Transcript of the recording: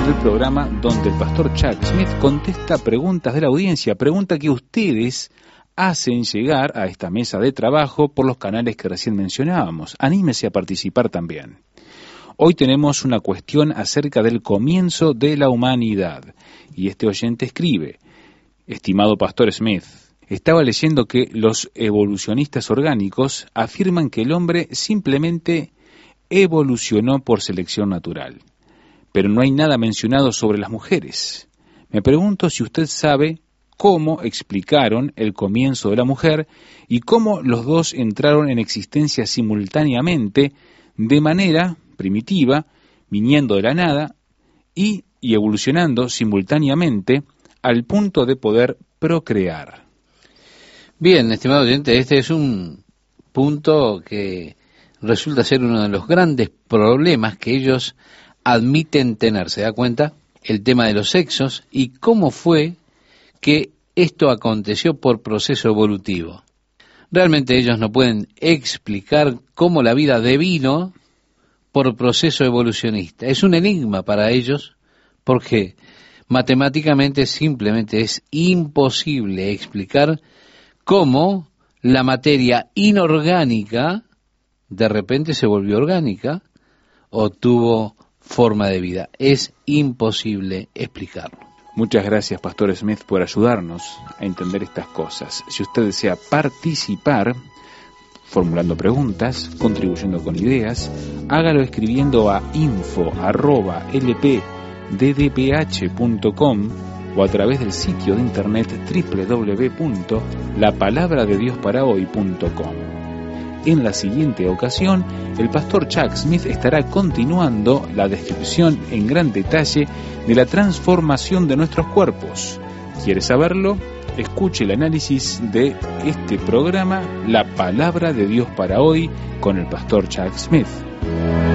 del programa donde el pastor Chuck Smith contesta preguntas de la audiencia, preguntas que ustedes hacen llegar a esta mesa de trabajo por los canales que recién mencionábamos. Anímese a participar también. Hoy tenemos una cuestión acerca del comienzo de la humanidad. Y este oyente escribe: estimado pastor Smith, estaba leyendo que los evolucionistas orgánicos afirman que el hombre simplemente evolucionó por selección natural, pero no hay nada mencionado sobre las mujeres. Me pregunto si usted sabe cómo explicaron el comienzo de la mujer y cómo los dos entraron en existencia simultáneamente, de manera primitiva, viniendo de la nada y evolucionando simultáneamente al punto de poder procrear. Bien, estimado oyente, este es un punto que resulta ser uno de los grandes problemas que ellos admiten tener. ¿Se da cuenta? El tema de los sexos y cómo fue que esto aconteció por proceso evolutivo. Realmente ellos no pueden explicar cómo la vida devino por proceso evolucionista. Es un enigma para ellos porque matemáticamente simplemente es imposible explicar cómo la materia inorgánica de repente se volvió orgánica o tuvo forma de vida. Es imposible explicarlo. Muchas gracias, pastor Smith, por ayudarnos a entender estas cosas. Si usted desea participar, formulando preguntas, contribuyendo con ideas, hágalo escribiendo a info@lpddph.com o a través del sitio de internet www.lapalabradediosparahoy.com. En la siguiente ocasión, el pastor Chuck Smith estará continuando la descripción en gran detalle de la transformación de nuestros cuerpos. ¿Quiere saberlo? Escuche el análisis de este programa, La Palabra de Dios para Hoy, con el pastor Chuck Smith.